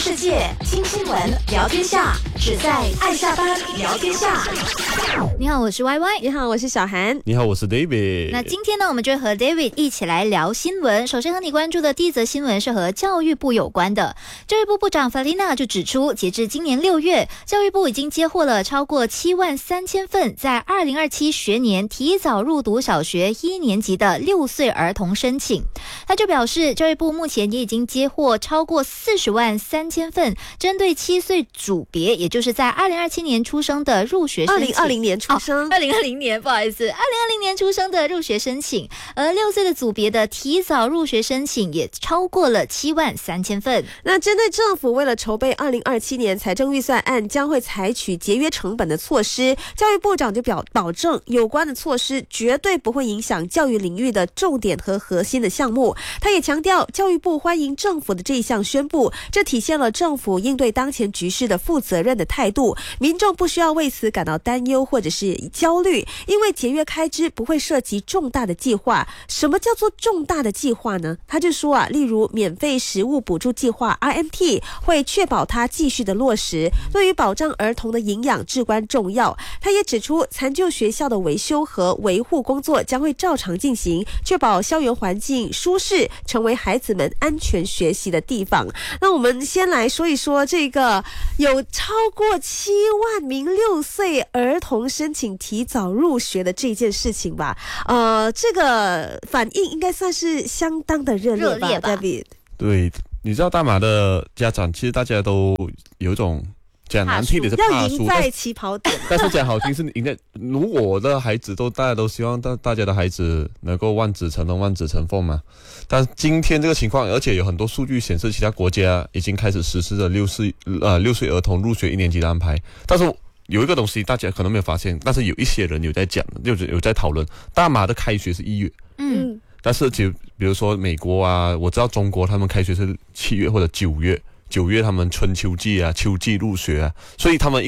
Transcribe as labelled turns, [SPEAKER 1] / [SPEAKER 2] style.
[SPEAKER 1] 世界，听新闻，聊天下，只在爱下班聊天下。
[SPEAKER 2] 你好，我是 YY。
[SPEAKER 3] 你好，我是小韩。
[SPEAKER 4] 你好，我是 David。
[SPEAKER 2] 那今天呢，我们就和 David 一起来聊新闻。首先和你关注的第一则新闻是和教育部有关的。教育部部长 Falina 就指出，截至今年6月，教育部已经接获了超过73000份在2027学年提早入读小学1年级的6岁儿童申请。他就表示，教育部目前也已经接获超过403000份针对7岁组别，也就是在2027年出生的入学申请。
[SPEAKER 3] 2020年出生
[SPEAKER 2] ，2020年，不好意思，2020年出生的入学申请，而6岁的组别的提早入学申请也超过了73000份。
[SPEAKER 3] 那针对政府为了筹备2027年财政预算案将会采取节约成本的措施，教育部长就保证有关的措施绝对不会影响教育领域的重点和核心的项目。他也强调，教育部欢迎政府的这一项宣布，这体现了政府应对当前局势的负责任的态度，民众不需要为此感到担忧或者是焦虑，因为节约开支不会涉及重大的计划。什么叫做重大的计划呢？他就说例如免费食物补助计划 RMT 会确保它继续的落实，对于保障儿童的营养至关重要。他也指出，残旧学校的维修和维护工作将会照常进行，确保校园环境舒适，成为孩子们安全学习的地方。那我们先来说一说这个有超过7万名6岁儿童申请提早入学的这件事情吧。这个反应应该算是相当的热烈吧 David。
[SPEAKER 4] 对，你知道大马的家长其实大家都有一种讲难听的是怕输，
[SPEAKER 3] 要赢在起跑点。
[SPEAKER 4] 但是讲好听是赢在，如果我的孩子大家都希望大家的孩子能够望子成龙望子成凤嘛。但是今天这个情况，而且有很多数据显示其他国家已经开始实施了6岁儿童入学1年级的安排。但是有一个东西大家可能没有发现，但是有一些人有在讲，有在讨论，大马的开学是1月，但是比如说美国啊，我知道中国他们开学是7月或者9月他们春秋季啊秋季入学啊，所以他们